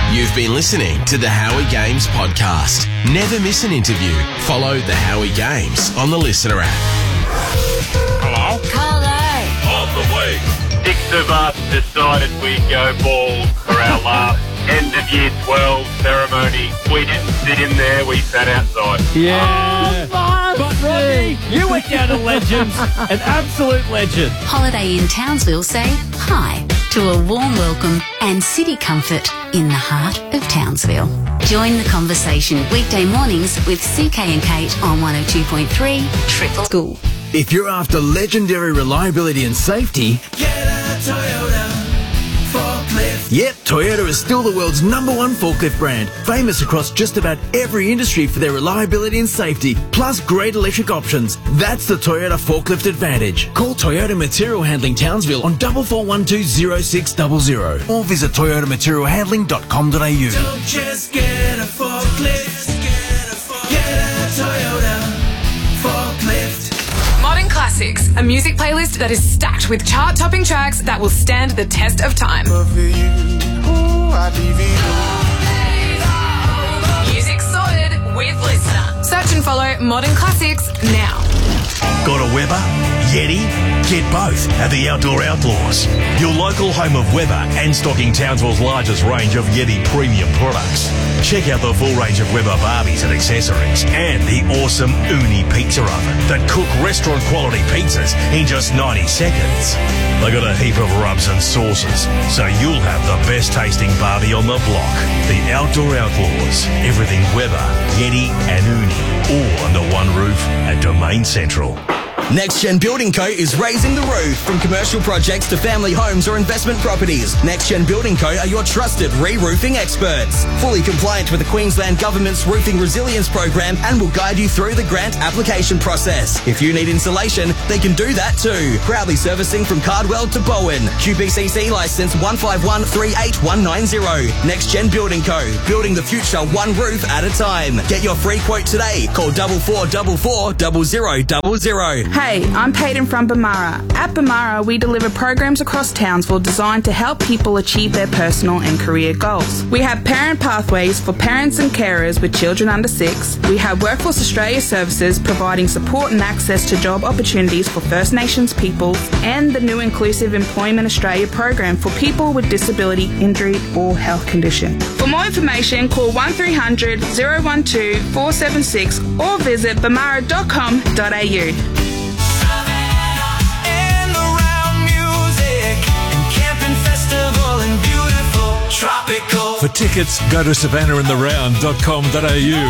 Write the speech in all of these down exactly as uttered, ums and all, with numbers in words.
You've been listening to the Howie Games podcast. Never miss an interview. Follow the Howie Games on the Listener app. Hello? Hello. On the way. Six of us decided we'd go bald for our last end of year twelve ceremony. We didn't sit in there, we sat outside. Yeah. Oh, but Rodney, you went down to legends, an absolute legend. Holiday in Townsville say hi to a warm welcome and city comfort in the heart of Townsville. Join the conversation weekday mornings with C K and Kate on one oh two point three Triple School. If you're after legendary reliability and safety, get a Toyota forklift. Yep, Toyota is still the world's number one forklift brand, famous across just about every industry for their reliability and safety, plus great electric options. That's the Toyota Forklift Advantage. Call Toyota Material Handling Townsville on four four one two zero six zero zero or visit toyota material handling dot com dot a u. Don't just get a forklift, get a, forklift. Get a Toyota Forklift. Modern Classics, a music playlist that is stacked with chart-topping tracks that will stand the test of time. Music sorted with Listener. Search and follow Modern Classics now. Got a Weber? Yeti? Get both at the Outdoor Outlaws, your local home of Weber and stocking Townsville's largest range of Yeti premium products. Check out the full range of Weber Barbies and accessories and the awesome Uni pizza oven that cook restaurant quality pizzas in just ninety seconds. They got a heap of rubs and sauces, so you'll have the best tasting Barbie on the block. The Outdoor Outlaws, everything Weber, Yeti and Uni, all under one roof at Domain Central. Next Gen Building Co is raising the roof from commercial projects to family homes or investment properties. Next Gen Building Co are your trusted re-roofing experts. Fully compliant with the Queensland Government's Roofing Resilience Program and will guide you through the grant application process. If you need insulation, they can do that too. Proudly servicing from Cardwell to Bowen. Q B C C licence one five one three eight one nine zero. Next Gen Building Co. Building the future one roof at a time. Get your free quote today. Call double four double four double zero double zero. Hey, I'm Peyton from Bamara. At Bamara, we deliver programs across Townsville designed to help people achieve their personal and career goals. We have parent pathways for parents and carers with children under six. We have Workforce Australia services providing support and access to job opportunities for First Nations peoples, and the new Inclusive Employment Australia program for people with disability, injury or health condition. For more information, call one three hundred, zero one two, four seven six or visit bamara dot com dot a u. Tropical. For tickets, go to savannah in the round dot com dot a u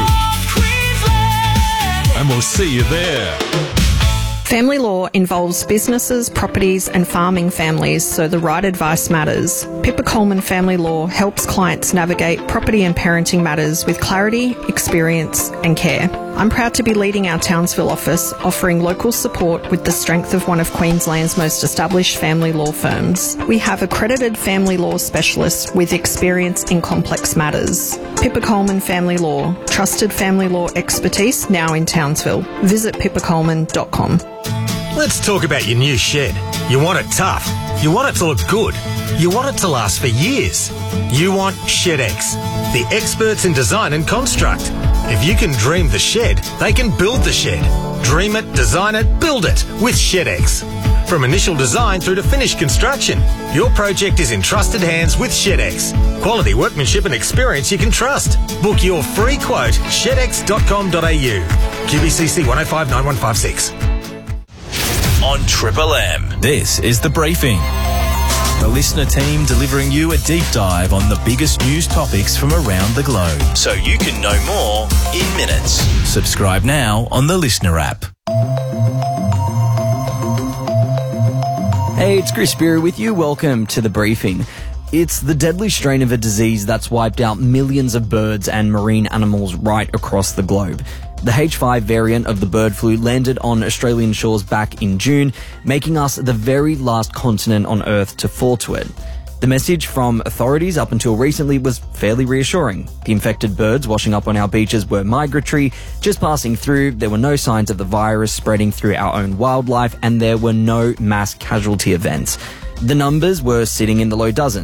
and we'll see you there. Family law involves businesses, properties and farming families, so the right advice matters. Pippa Coleman Family Law helps clients navigate property and parenting matters with clarity, experience and care. I'm proud to be leading our Townsville office, offering local support with the strength of one of Queensland's most established family law firms. We have accredited family law specialists with experience in complex matters. Pippa Coleman Family Law, trusted family law expertise now in Townsville. Visit pippa coleman dot com. Let's talk about your new shed. You want it tough. You want it to look good. You want it to last for years. You want ShedX, the experts in design and construct. If you can dream the shed, they can build the shed. Dream it, design it, build it with ShedX. From initial design through to finished construction, your project is in trusted hands with ShedX. Quality workmanship and experience you can trust. Book your free quote, shed x dot com dot a u. Q B C C one oh five nine one five six. On Triple M, this is The Briefing. The Listener team delivering you a deep dive on the biggest news topics from around the globe, so you can know more in minutes. Subscribe now on the Listener app. Hey, it's Chris Beery with you. Welcome to The Briefing. It's the deadly strain of a disease that's wiped out millions of birds and marine animals right across the globe. The H five variant of the bird flu landed on Australian shores back in June, making us the very last continent on Earth to fall to it. The message from authorities up until recently was fairly reassuring. The infected birds washing up on our beaches were migratory, just passing through, there were no signs of the virus spreading through our own wildlife, and there were no mass casualty events. The numbers were sitting in the low dozens.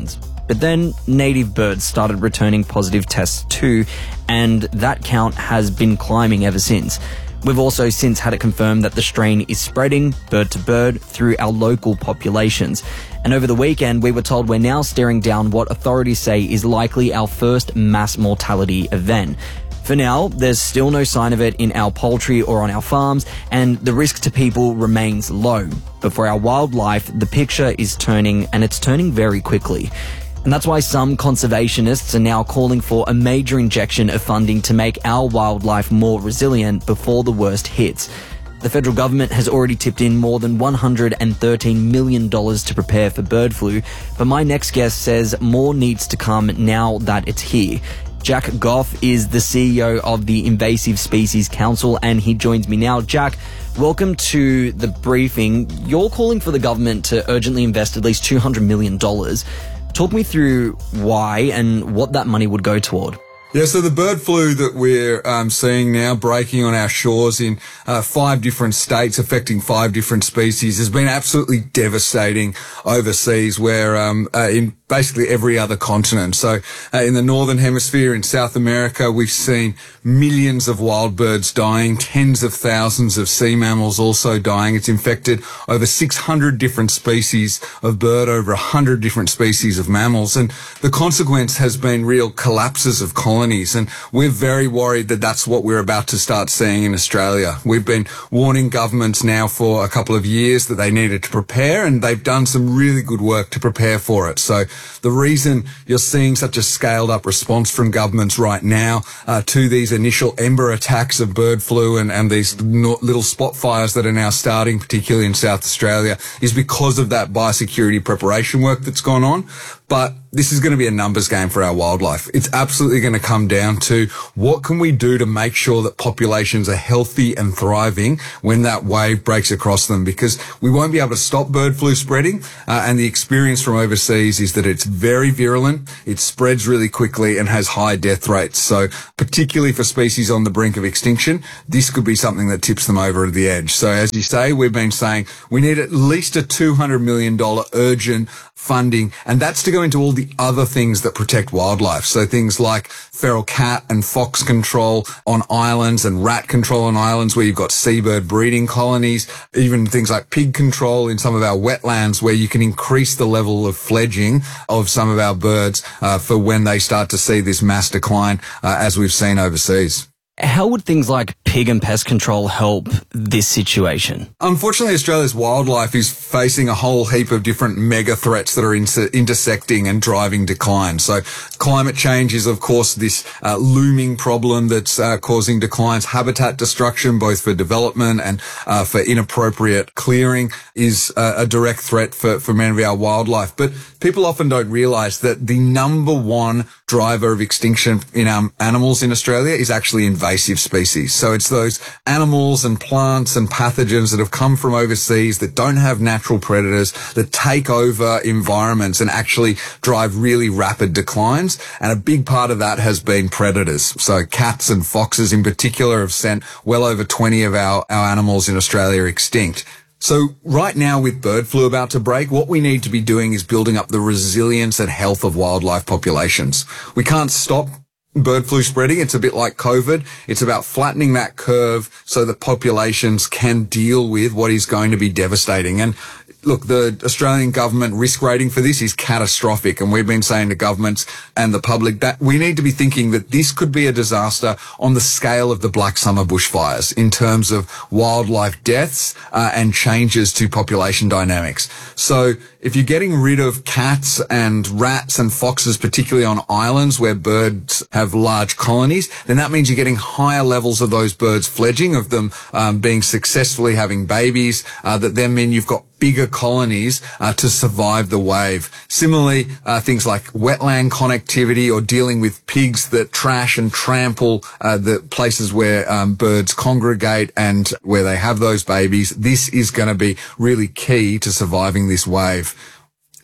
But then native birds started returning positive tests too, and that count has been climbing ever since. We've also since had it confirmed that the strain is spreading bird to bird through our local populations. And over the weekend, we were told we're now staring down what authorities say is likely our first mass mortality event. For now, there's still no sign of it in our poultry or on our farms, and the risk to people remains low. But for our wildlife, the picture is turning, and it's turning very quickly. And that's why some conservationists are now calling for a major injection of funding to make our wildlife more resilient before the worst hits. The federal government has already tipped in more than one hundred thirteen million dollars to prepare for bird flu, but my next guest says more needs to come now that it's here. Jack Goff is the C E O of the Invasive Species Council, and he joins me now. Jack, welcome to the briefing. You're calling for the government to urgently invest at least two hundred million dollars. Talk me through why and what that money would go toward. Yeah, so the bird flu that we're um, seeing now breaking on our shores in uh, five different states, affecting five different species, has been absolutely devastating overseas, where um, uh, in basically every other continent. So uh, in the Northern Hemisphere, in South America, we've seen millions of wild birds dying, tens of thousands of sea mammals also dying. It's infected over six hundred different species of bird, over one hundred different species of mammals. And the consequence has been real collapses of colonies. And we're very worried that that's what we're about to start seeing in Australia. We've been warning governments now for a couple of years that they needed to prepare, and they've done some really good work to prepare for it. So the reason you're seeing such a scaled up response from governments right now uh, to these initial ember attacks of bird flu and, and these no- little spot fires that are now starting, particularly in South Australia, is because of that biosecurity preparation work that's gone on. But this is going to be a numbers game for our wildlife. It's absolutely going to come down to what can we do to make sure that populations are healthy and thriving when that wave breaks across them, because we won't be able to stop bird flu spreading. Uh, and the experience from overseas is that it's very virulent, it spreads really quickly and has high death rates. So particularly for species on the brink of extinction, this could be something that tips them over the edge. So as you say, we've been saying we need at least a two hundred million dollars urgent funding, and that's to go into all the other things that protect wildlife. So things like feral cat and fox control on islands and rat control on islands where you've got seabird breeding colonies, even things like pig control in some of our wetlands where you can increase the level of fledging of some of our birds uh, for when they start to see this mass decline uh, as we've seen overseas. How would things like pig and pest control help this situation? Unfortunately, Australia's wildlife is facing a whole heap of different mega threats that are inter- intersecting and driving decline. So climate change is, of course, this uh, looming problem that's uh, causing declines. Habitat destruction, both for development and uh, for inappropriate clearing, is uh, a direct threat for, for many of our wildlife. But people often don't realise that the number one driver of extinction in our animals in Australia is actually invasive species. So it's those animals and plants and pathogens that have come from overseas that don't have natural predators, that take over environments and actually drive really rapid declines. And a big part of that has been predators. So cats and foxes in particular have sent well over twenty of our, our animals in Australia extinct. So right now, with bird flu about to break, what we need to be doing is building up the resilience and health of wildlife populations. We can't stop bird flu spreading. It's a bit like COVID. It's about flattening that curve so that populations can deal with what is going to be devastating. And look, the Australian government risk rating for this is catastrophic, and we've been saying to governments and the public that we need to be thinking that this could be a disaster on the scale of the Black Summer bushfires in terms of wildlife deaths uh, and changes to population dynamics. So if you're getting rid of cats and rats and foxes, particularly on islands where birds have large colonies, then that means you're getting higher levels of those birds fledging, of them um, being successfully having babies, uh, that then mean you've got bigger colonies uh, to survive the wave. Similarly, uh, things like wetland connectivity or dealing with pigs that trash and trample uh, the places where um, birds congregate and where they have those babies. This is going to be really key to surviving this wave.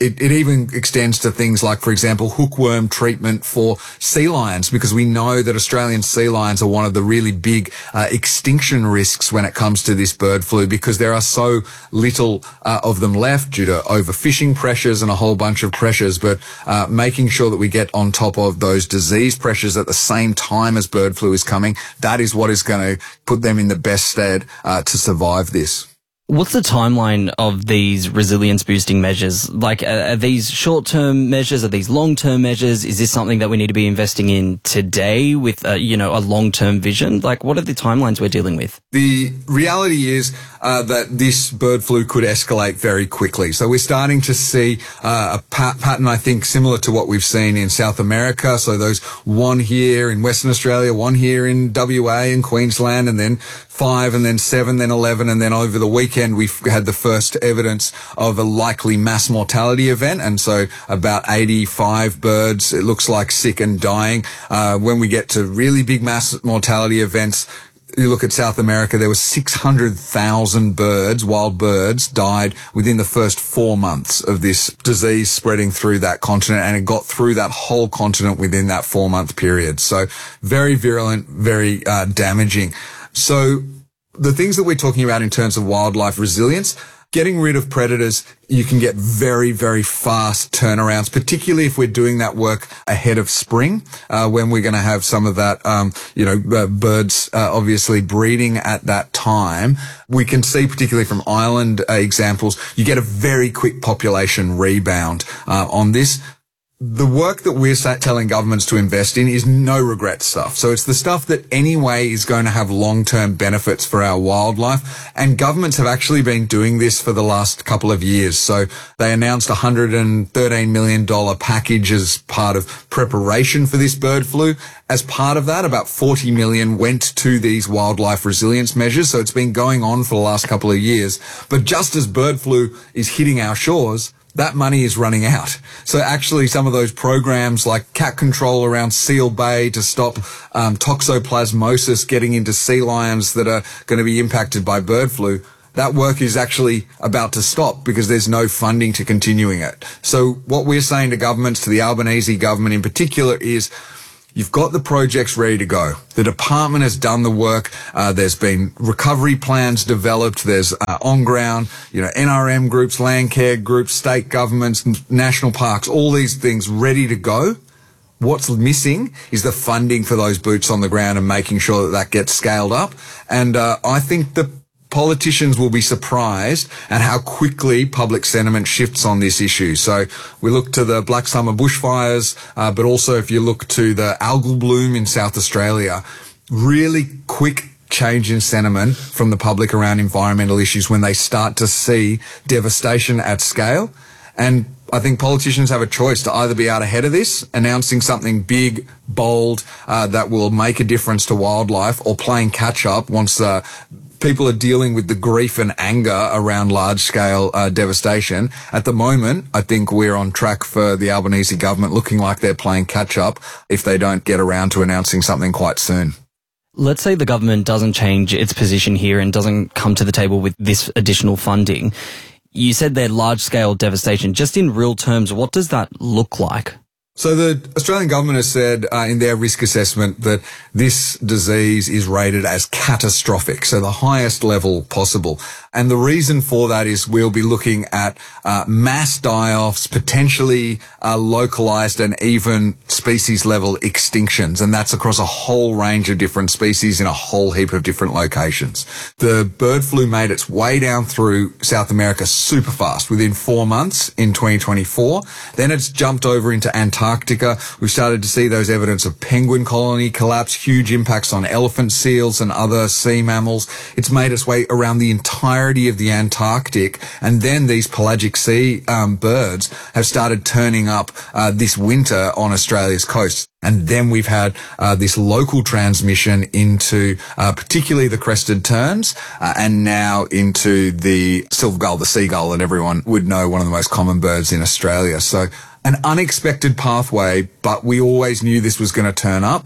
it, it even extends to things like, for example, hookworm treatment for sea lions, because we know that Australian sea lions are one of the really big uh, extinction risks when it comes to this bird flu, because there are so little uh, of them left due to overfishing pressures and a whole bunch of pressures. But uh, making sure that we get on top of those disease pressures at the same time as bird flu is coming, that is what is going to put them in the best stead uh, to survive this. What's the timeline of these resilience boosting measures? Like, are, are these short-term measures? Are these long-term measures? Is this something that we need to be investing in today with, uh, you know, a long-term vision? Like, what are the timelines we're dealing with? The reality is uh, that this bird flu could escalate very quickly. So we're starting to see uh, a pa- pattern, I think, similar to what we've seen in South America. So those one here in Western Australia, one here in W A and Queensland, and then five, and then seven, then eleven, and then over the weekend we've had the first evidence of a likely mass mortality event, and so about eighty-five birds, it looks like, sick and dying. Uh, when we get to really big mass mortality events, you look at South America, there was six hundred thousand birds, wild birds, died within the first four months of this disease spreading through that continent, and it got through that whole continent within that four-month period. So very virulent, very uh, damaging. So the things that we're talking about in terms of wildlife resilience, getting rid of predators, you can get very, very fast turnarounds, particularly if we're doing that work ahead of spring, uh, when we're going to have some of that, um, you know, uh, birds uh, obviously breeding at that time. We can see, particularly from island uh, examples, you get a very quick population rebound uh, on this. The work that we're telling governments to invest in is no regret stuff. So it's the stuff that anyway is going to have long-term benefits for our wildlife. And governments have actually been doing this for the last couple of years. So they announced a one hundred thirteen million dollars package as part of preparation for this bird flu. As part of that, about forty million dollars went to these wildlife resilience measures. So it's been going on for the last couple of years. But just as bird flu is hitting our shores, that money is running out. So actually some of those programs like cat control around Seal Bay to stop um, toxoplasmosis getting into sea lions that are going to be impacted by bird flu, that work is actually about to stop because there's no funding to continuing it. So what we're saying to governments, to the Albanese government in particular, is you've got the projects ready to go. The department has done the work. Uh, there's been recovery plans developed. There's uh, on-ground, you know, N R M groups, land care groups, state governments, national parks, all these things ready to go. What's missing is the funding for those boots on the ground and making sure that that gets scaled up. And uh, I think the politicians will be surprised at how quickly public sentiment shifts on this issue. So we look to the Black Summer bushfires, uh, but also if you look to the algal bloom in South Australia, really quick change in sentiment from the public around environmental issues when they start to see devastation at scale. And I think politicians have a choice to either be out ahead of this, announcing something big, bold, uh, that will make a difference to wildlife, or playing catch up once uh, people are dealing with the grief and anger around large-scale uh, devastation. At the moment, I think we're on track for the Albanese government looking like they're playing catch-up if they don't get around to announcing something quite soon. Let's say the government doesn't change its position here and doesn't come to the table with this additional funding. You said they're large-scale devastation. Just in real terms, what does that look like? So the Australian government has said uh, in their risk assessment that this disease is rated as catastrophic, so the highest level possible. And the reason for that is we'll be looking at uh, mass die-offs, potentially uh, localized and even species-level extinctions, and that's across a whole range of different species in a whole heap of different locations. The bird flu made its way down through South America super fast, within four months in twenty twenty-four. Then it's jumped over into Antarctica. We've started to see those evidence of penguin colony collapse, huge impacts on elephant seals and other sea mammals. It's made its way around the entire of the Antarctic, and then these pelagic sea um, birds have started turning up uh, this winter on Australia's coast. And then we've had uh, this local transmission into uh, particularly the crested terns uh, and now into the silver gull, the seagull, and everyone would know, one of the most common birds in Australia. So an unexpected pathway, but we always knew this was going to turn up.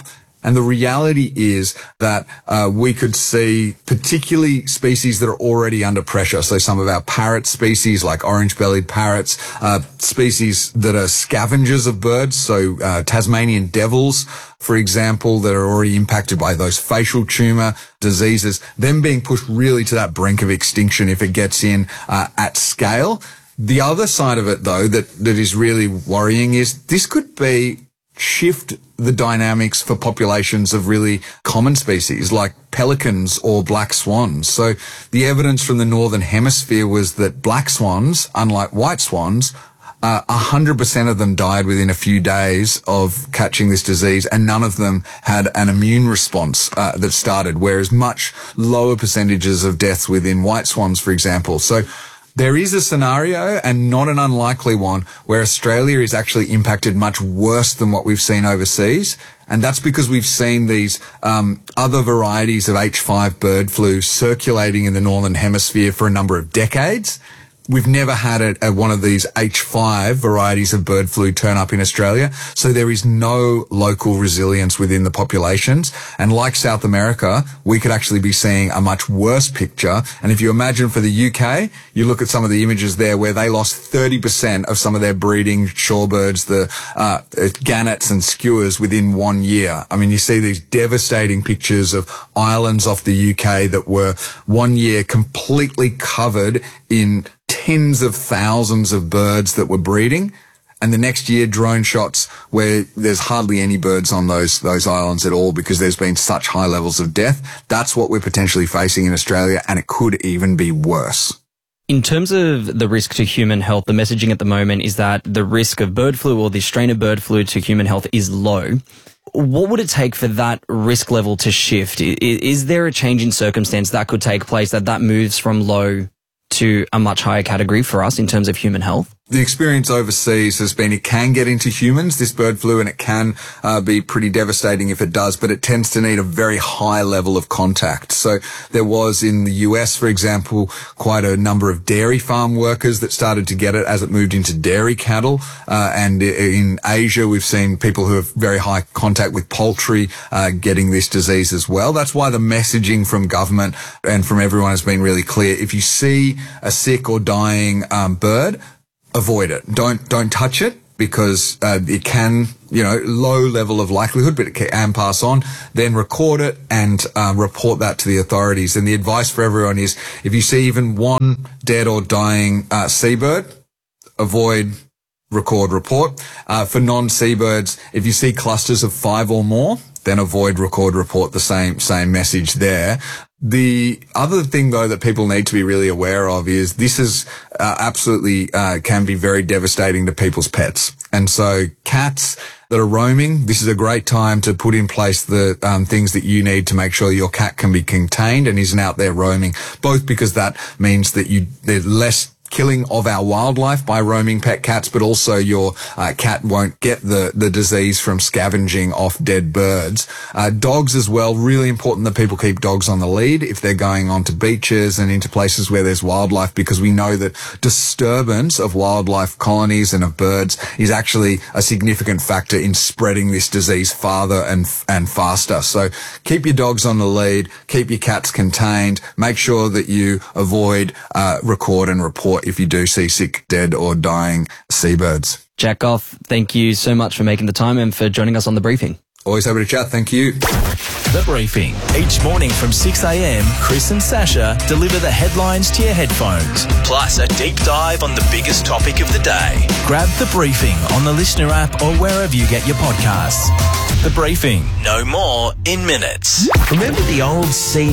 And the reality is that uh, we could see particularly species that are already under pressure. So some of our parrot species, like orange-bellied parrots, uh, species that are scavengers of birds, so uh, Tasmanian devils, for example, that are already impacted by those facial tumour diseases, them being pushed really to that brink of extinction if it gets in uh, at scale. The other side of it, though, that, that is really worrying is this could be shift the dynamics for populations of really common species like pelicans or black swans. So the evidence from the Northern Hemisphere was that black swans, unlike white swans, uh, one hundred percent of them died within a few days of catching this disease, and none of them had an immune response uh, that started, whereas much lower percentages of deaths within white swans, for example. So there is a scenario, and not an unlikely one, where Australia is actually impacted much worse than what we've seen overseas. And that's because we've seen these um, other varieties of H five bird flu circulating in the Northern Hemisphere for a number of decades. We've never had a, a, one of these H five varieties of bird flu turn up in Australia, so there is no local resilience within the populations. And like South America, we could actually be seeing a much worse picture. And if you imagine for the U K, you look at some of the images there where they lost thirty percent of some of their breeding shorebirds, the uh, gannets and skewers, within one year. I mean, you see these devastating pictures of islands off the U K that were one year completely covered in tens of thousands of birds that were breeding, and the next year drone shots where there's hardly any birds on those those islands at all because there's been such high levels of death. That's what we're potentially facing in Australia, and it could even be worse. In terms of the risk to human health, the messaging at the moment is that the risk of bird flu or the strain of bird flu to human health is low. What would it take for that risk level to shift? Is there a change in circumstance that could take place that that moves from low to a much higher category for us in terms of human health? The experience overseas has been it can get into humans, this bird flu, and it can uh, be pretty devastating if it does, but it tends to need a very high level of contact. So there was in the U S, for example, quite a number of dairy farm workers that started to get it as it moved into dairy cattle. Uh, and in Asia, we've seen people who have very high contact with poultry uh, getting this disease as well. That's why the messaging from government and from everyone has been really clear. If you see a sick or dying um, bird, avoid it. Don't don't touch it because uh, it can, you know, low level of likelihood, but it can pass on. Then record it and uh, report that to the authorities. And the advice for everyone is, if you see even one dead or dying uh, seabird, avoid, record, report. Uh, for non-seabirds, if you see clusters of five or more, then avoid, record, report. The same same message there. The other thing, though, that people need to be really aware of is this is uh, absolutely uh, can be very devastating to people's pets. And so cats that are roaming, this is a great time to put in place the um, things that you need to make sure your cat can be contained and isn't out there roaming, both because that means that you there's less killing of our wildlife by roaming pet cats, but also your uh, cat won't get the, the disease from scavenging off dead birds. Uh, dogs as well, really important that people keep dogs on the lead if they're going onto beaches and into places where there's wildlife, because we know that disturbance of wildlife colonies and of birds is actually a significant factor in spreading this disease farther and and faster. So keep your dogs on the lead, keep your cats contained, make sure that you avoid, uh, record and report if you do see sick, dead or dying seabirds. Jack Goff, thank you so much for making the time and for joining us on The Briefing. Always happy to chat. Thank you. The Briefing. Each morning from six a.m, Chris and Sasha deliver the headlines to your headphones, plus a deep dive on the biggest topic of the day. Grab The Briefing on the Listener app or wherever you get your podcasts. The Briefing. No more in minutes. Remember the old C